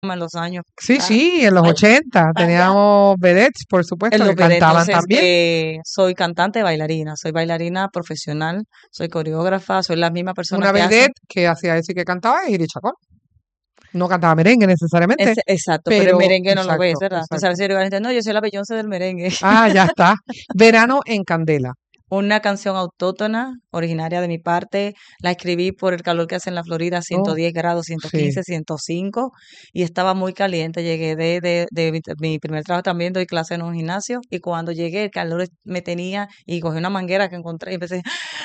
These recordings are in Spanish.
en los años. Sí, en los 80 teníamos vedettes, por supuesto, que cantaban también. Soy cantante, bailarina, soy bailarina profesional, soy coreógrafa, soy la misma persona Una que vedette que hacía eso y que cantaba es Iris Chacón. No cantaba merengue necesariamente. Exacto, pero el merengue no lo ves, ¿verdad? Tú sabes, no, yo soy la Beyoncé del merengue. Ya está. Verano en Candela. Una canción autóctona, originaria de mi parte. La escribí por el calor que hace en la Florida, 110 grados, 115, 105, y estaba muy caliente. Llegué de mi primer trabajo, también doy clase en un gimnasio, y cuando llegué el calor me tenía, y cogí una manguera que encontré y empecé,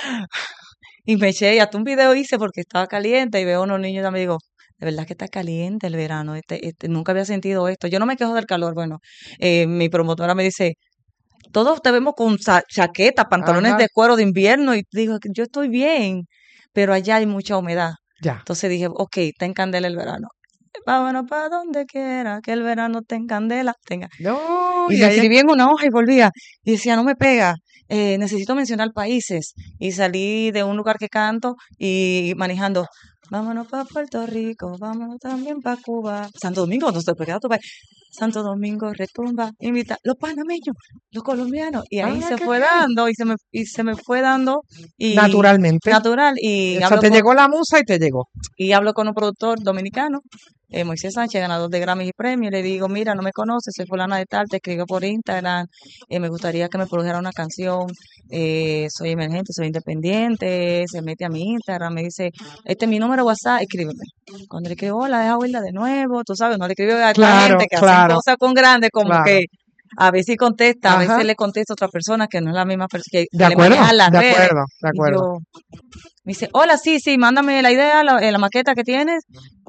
y me eché, y hasta un video hice porque estaba caliente, y veo a unos niños y me digo, de verdad que está caliente el verano, nunca había sentido esto. Yo no me quejo del calor, bueno, mi promotora me dice, todos te vemos con chaqueta, pantalones de cuero de invierno, y digo, yo estoy bien, pero allá hay mucha humedad. Ya. Entonces dije, ok, está en candela el verano. Vámonos para donde quiera, que el verano te encandela. No, y lo escribí en una hoja y volvía. Y decía, no me pega, necesito mencionar países. Y salí de un lugar que canto y manejando, vámonos para Puerto Rico, vámonos también para Cuba. Santo Domingo, no estoy pegado a tu país. Santo Domingo retumba, invita los panameños, los colombianos, y ahí se fue dando, y se me fue dando, y naturalmente. Natural, y o sea, te llegó la musa y te llegó. Y hablo con un productor dominicano, Moisés Sánchez, ganador de Grammys y premios, y le digo, mira, no me conoces, soy fulana de tal, te escribo por Instagram, me gustaría que me produjera una canción, soy emergente, soy independiente, se mete a mi Instagram, me dice, este es mi número de WhatsApp, escríbeme. Cuando le escribo, hola, deja oírla de nuevo, tú sabes, no le escribo a esta gente que hacen cosas con grandes, como que a veces contesta, a veces le contesta a otra persona que no es la misma persona, que le maneja las redes. De acuerdo. Me dice, hola, sí, mándame la idea, la maqueta que tienes.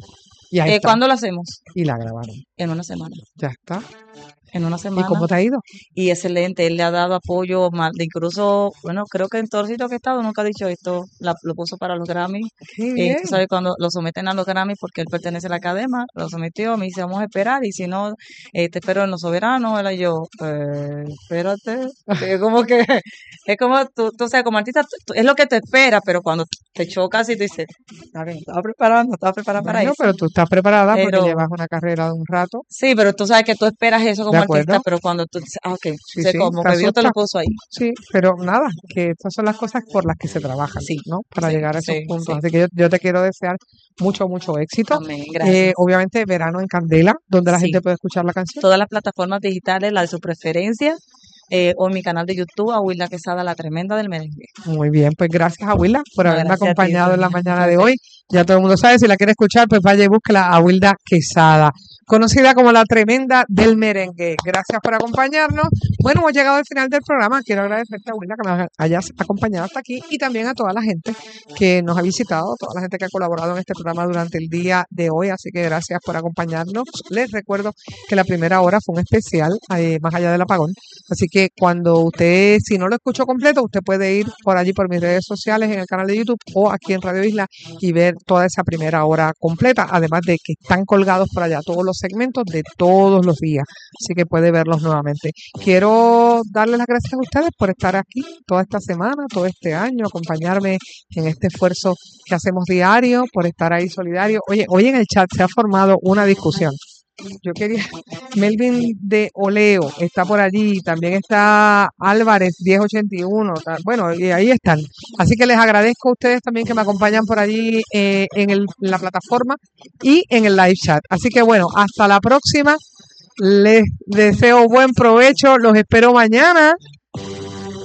Y ahí ¿Cuándo lo hacemos? Y la grabaron. En una semana. Ya está. En una semana. ¿Y cómo te ha ido? Y excelente, él le ha dado apoyo, incluso, bueno, creo que en todo sitio que he estado nunca ha dicho esto, lo puso para los Grammy. Tú sabes, cuando lo someten a los Grammy, porque él pertenece a la academia, lo sometió, me dice, vamos a esperar, y si no, te espero en Los Soberanos. Él y yo, espérate, es como que, es como tú sabes, como artista, es lo que te espera, pero cuando te chocas y tú dices, está bien, estaba preparada para eso. Pero tú estás preparada porque llevas una carrera de un rato. Sí, pero tú sabes que tú esperas eso como artista, pero cuando tú dices, ok, como que Dios te lo puso ahí. Sí, pero nada, que estas son las cosas por las que se trabajan, ¿no? Para llegar a esos puntos. Así que yo te quiero desear mucho, mucho éxito. Amén, gracias. Obviamente, Verano en Candela, donde la gente puede escuchar la canción. Todas las plataformas digitales, la de su preferencia, o en mi canal de YouTube, Ahuilda Quesada, la tremenda del merengue. Muy bien, pues gracias, Ahuilda, por haberme acompañado en la mañana de hoy. Ya todo el mundo sabe, si la quiere escuchar, pues vaya y búsquela, Ahuilda Quesada, conocida como la tremenda del merengue. Gracias por acompañarnos. Bueno, hemos llegado al final del programa. Quiero agradecerte, Ahuilda, que nos hayas acompañado hasta aquí, y también a toda la gente que nos ha visitado, toda la gente que ha colaborado en este programa durante el día de hoy. Así que gracias por acompañarnos. Les recuerdo que la primera hora fue un especial, más allá del apagón. Así que cuando usted, si no lo escuchó completo, usted puede ir por allí, por mis redes sociales, en el canal de YouTube o aquí en Radio Isla, y ver toda esa primera hora completa, además de que están colgados por allá todos los segmentos de todos los días, así que puede verlos nuevamente. Quiero darles las gracias a ustedes por estar aquí toda esta semana, todo este año, acompañarme en este esfuerzo que hacemos diario, por estar ahí solidario. Oye, hoy en el chat se ha formado una discusión. Yo quería, Melvin de Oleo está por allí, también está Álvarez 1081, bueno, y ahí están. Así que les agradezco a ustedes también que me acompañan por allí en la plataforma y en el live chat. Así que bueno, hasta la próxima. Les deseo buen provecho, los espero mañana